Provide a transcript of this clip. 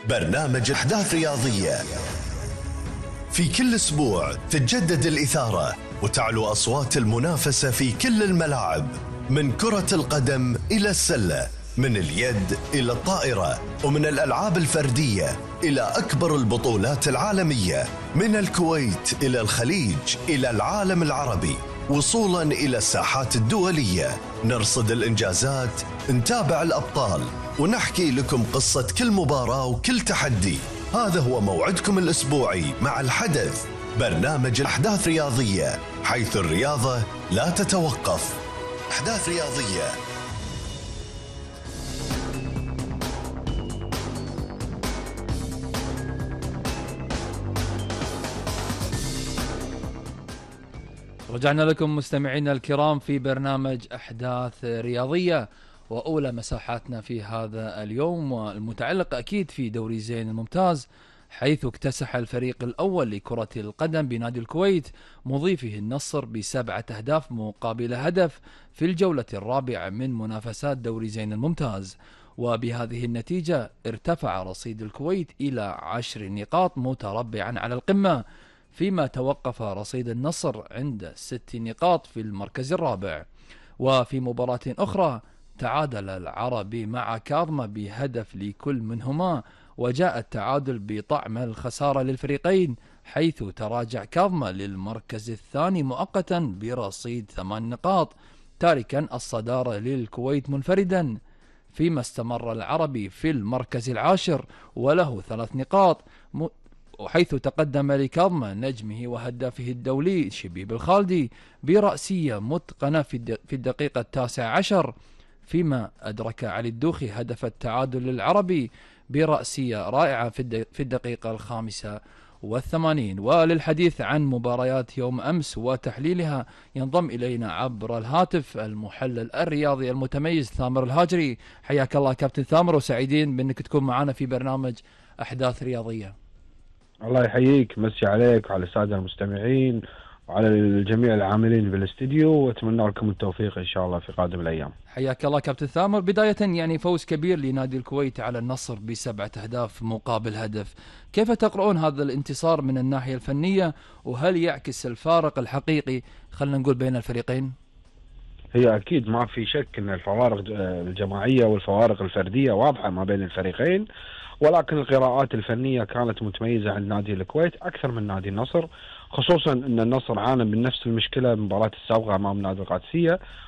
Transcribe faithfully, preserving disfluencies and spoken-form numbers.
برنامج أحداث رياضية. في كل أسبوع تتجدد الإثارة وتعلو أصوات المنافسة في كل الملاعب، من كرة القدم إلى السلة، من اليد إلى الطائرة، ومن الألعاب الفردية إلى أكبر البطولات العالمية، من الكويت إلى الخليج إلى العالم العربي، وصولا إلى الساحات الدولية. نرصد الإنجازات، نتابع الأبطال، ونحكي لكم قصة كل مباراة وكل تحدي. هذا هو موعدكم الأسبوعي مع الحدث، برنامج أحداث رياضية، حيث الرياضة لا تتوقف. أحداث رياضية. رجعنا لكم مستمعينا الكرام في برنامج أحداث رياضية، وأولى مساحاتنا في هذا اليوم والمتعلق أكيد في دوري زين الممتاز، حيث اكتسح الفريق الأول لكرة القدم بنادي الكويت مضيفه النصر بسبعة أهداف مقابل هدف في الجولة الرابعة من منافسات دوري زين الممتاز. وبهذه النتيجة ارتفع رصيد الكويت إلى عشر نقاط متربعا على القمة، فيما توقف رصيد النصر عند ست نقاط في المركز الرابع. وفي مباراة أخرى تعادل العربي مع كاظمة بهدف لكل منهما، وجاء التعادل بطعم الخسارة للفريقين، حيث تراجع كاظمة للمركز الثاني مؤقتا برصيد ثمان نقاط، تاركا الصدارة للكويت منفردا، فيما استمر العربي في المركز العاشر وله ثلاث نقاط، وحيث تقدم لكاظمة نجمه وهدافه الدولي شبيب الخالدي برأسية متقنة في الدقيقة التاسعة عشر، فيما أدرك علي الدوخي هدف التعادل للعربي برأسية رائعة في الدقيقة الخامسة والثمانين. وللحديث عن مباريات يوم أمس وتحليلها ينضم إلينا عبر الهاتف المحلل الرياضي المتميز ثامر الهاجري. حياك الله كابتن ثامر، وسعيدين بأنك تكون معنا في برنامج أحداث رياضية. الله يحييك، مسي عليك وعلى السادة المستمعين وعلى الجميع العاملين بالاستديو، واتمنى لكم التوفيق ان شاء الله في قادم الايام. حياك الله كابتن ثامر. بداية يعني فوز كبير لنادي الكويت على النصر بسبعة اهداف مقابل هدف، كيف تقرؤون هذا الانتصار من الناحية الفنية، وهل يعكس الفارق الحقيقي خلينا نقول بين الفريقين؟ هي اكيد ما في شك ان الفوارق الجماعية والفوارق الفردية واضحة ما بين الفريقين، ولكن القراءات الفنية كانت متميزة عند نادي الكويت أكثر من نادي النصر، خصوصا أن النصر عانى من نفس المشكلة مباراة السابقة أمام نادي القادسية،